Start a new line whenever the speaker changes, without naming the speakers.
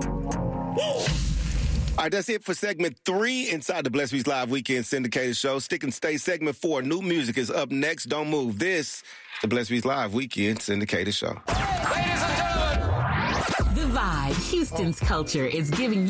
All right, that's it for segment 3 inside the Blessed Beats Live Weekend Syndicated Show. Stick and Stay segment 4. New music is up next. Don't move. This is the Blessed Beats Live Weekend Syndicated Show.
Ladies and gentlemen.
The Vibe, Houston's culture, is giving